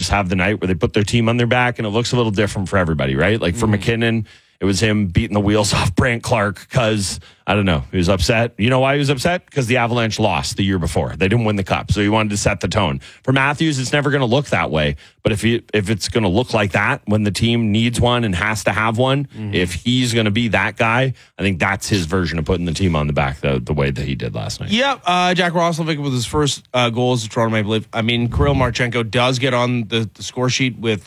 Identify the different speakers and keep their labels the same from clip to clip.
Speaker 1: just have the night where they put their team on their back, and it looks a little different for everybody, right? Like for McKinnon, it was him beating the wheels off Brandt Clarke because, I don't know, he was upset. You know why he was upset? Because the Avalanche lost the year before. They didn't win the cup, so he wanted to set the tone. For Matthews, it's never going to look that way. But if it's going to look like that when the team needs one and has to have one, if he's going to be that guy, I think that's his version of putting the team on the back the way that he did last night.
Speaker 2: Yep, Jack Roslovic with his first goal as a Toronto Maple Leaf. I mean, Kirill Marchenko does get on the score sheet with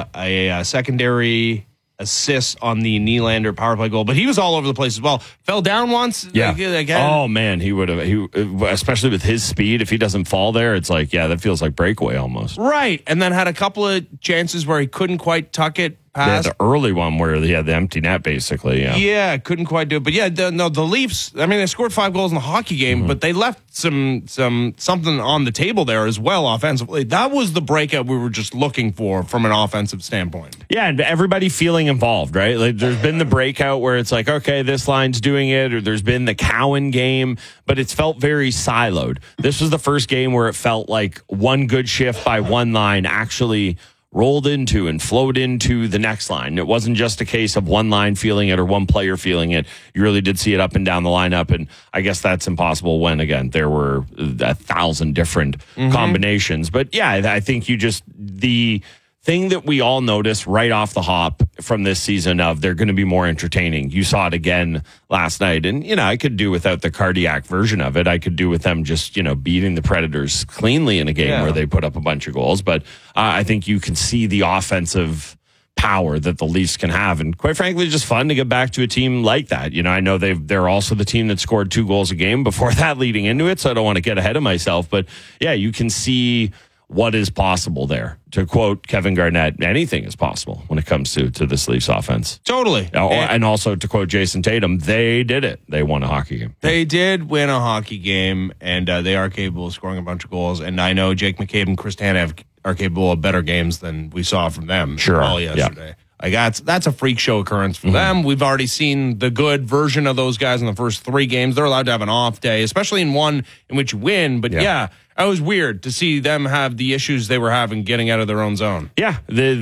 Speaker 2: a secondary assist on the Nylander power play goal, but he was all over the place as well. Fell down once.
Speaker 1: Yeah.
Speaker 2: Again.
Speaker 1: Oh man, he would have. He especially with his speed. If he doesn't fall there, it's like that feels like breakaway almost.
Speaker 2: Right, and then had a couple of chances where he couldn't quite tuck it past.
Speaker 1: The early one where he had the empty net, basically.
Speaker 2: Yeah, couldn't quite do it. But yeah, the Leafs. I mean, they scored 5 goals in the hockey game, but they left something on the table there as well offensively. That was the breakout we were just looking for from an offensive standpoint.
Speaker 1: Yeah, and everybody feeling involved, right? Like there's been the breakout where it's like, okay, this line's doing it, or there's been the Cowan game, but it's felt very siloed. This was the first game where it felt like one good shift by one line actually rolled into and flowed into the next line. It wasn't just a case of one line feeling it or one player feeling it. You really did see it up and down the lineup, and I guess that's impossible when, again, there were 1,000 different combinations. But yeah, I think the thing that we all noticed right off the hop from this season of they're going to be more entertaining. You saw it again last night, and I could do without the cardiac version of it. I could do with them just beating the Predators cleanly in a game where they put up a bunch of goals. But I think you can see the offensive power that the Leafs can have, and quite frankly, just fun to get back to a team like that. I know they're also the team that scored 2 goals a game before that leading into it, so I don't want to get ahead of myself. But yeah, you can see what is possible there. To quote Kevin Garnett, anything is possible when it comes to this Leafs offense.
Speaker 2: Totally.
Speaker 1: And also to quote Jason Tatum, they did it. They won a hockey game.
Speaker 2: They did win a hockey game, and they are capable of scoring a bunch of goals. And I know Jake McCabe and Chris Tanev are capable of better games than we saw from them all yesterday. Like that's a freak show occurrence for them. We've already seen the good version of those guys in the first 3 games. They're allowed to have an off day, especially in one in which you win. But yeah, it was weird to see them have the issues they were having getting out of their own zone.
Speaker 1: Yeah,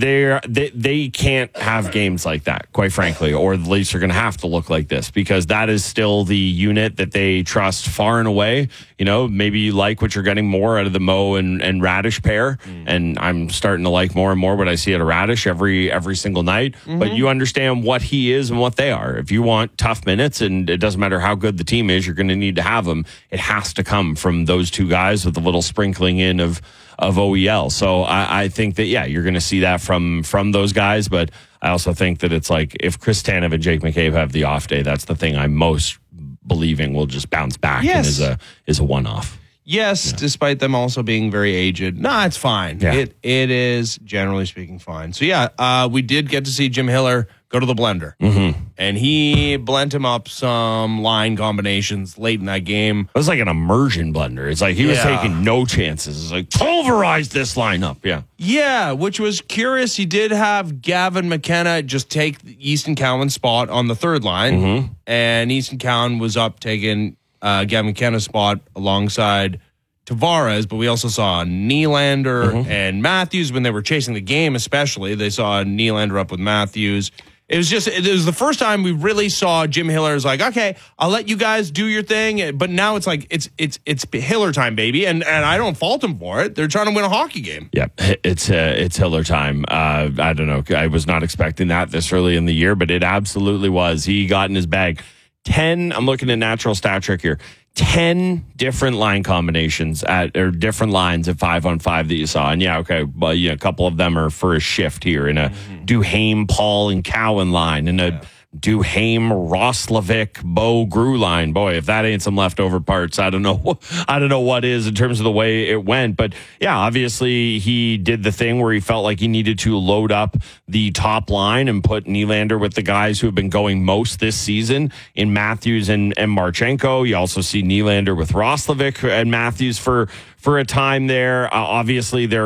Speaker 1: they can't have games like that, quite frankly, or the Leafs are going to have to look like this because that is still the unit that they trust far and away. Maybe you like what you're getting more out of the Mo and Radish pair, and I'm starting to like more and more what I see out of Radish every single night. But you understand what he is and what they are. If you want tough minutes, and it doesn't matter how good the team is, you're going to need to have them. It has to come from those 2 guys with the little sprinkling in of OEL. So I think that, you're going to see that from those guys. But I also think that it's like if Chris Tanev and Jake McCabe have the off day, that's the thing I'm most believing will just bounce back and is a one-off.
Speaker 2: Yes, despite them also being very aged. No, it's fine.
Speaker 1: Yeah.
Speaker 2: It is, generally speaking, fine. So, we did get to see Jim Hiller go to the blender. And he blended him up some line combinations late in that game.
Speaker 1: It was like an immersion blender. It's like he was taking no chances. It's like, pulverize this lineup.
Speaker 2: Yeah, which was curious. He did have Gavin McKenna just take Easton Cowan's spot on the 3rd line. And Easton Cowan was up taking Gavin McKenna's spot alongside Tavares, but we also saw Nylander and Matthews when they were chasing the game, especially. They saw Nylander up with Matthews. It was the first time we really saw Jim Hiller's like, okay, I'll let you guys do your thing, but now it's like it's Hiller time, baby, and I don't fault him for it. They're trying to win a hockey game.
Speaker 1: Yeah, it's Hiller time. I don't know. I was not expecting that this early in the year, but it absolutely was. He got in his bag. 10, I'm looking at natural stat trick here, 10 different line combinations or different lines at 5-on-5 that you saw. And but a couple of them are for a shift here in a Duhaime, Paul, and Cowan line, and a Duhaime, Roslovic, Bo Grew line. Boy, if that ain't some leftover parts, I don't know what is in terms of the way it went. But yeah, obviously he did the thing where he felt like he needed to load up the top line and put Nylander with the guys who have been going most this season in Matthews and Marchenko. You also see Nylander with Roslovic and Matthews for a time there. Obviously, there